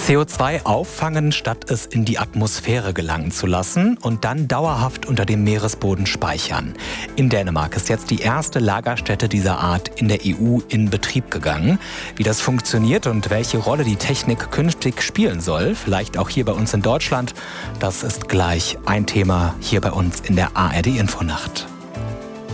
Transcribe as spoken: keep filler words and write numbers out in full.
C O zwei auffangen, statt es in die Atmosphäre gelangen zu lassen und dann dauerhaft unter dem Meeresboden speichern. In Dänemark ist jetzt die erste Lagerstätte dieser Art in der E U in Betrieb gegangen. Wie das funktioniert und welche Rolle die Technik künftig spielen soll, vielleicht auch hier bei uns in Deutschland, das ist gleich ein Thema hier bei uns in der A R D Infonacht.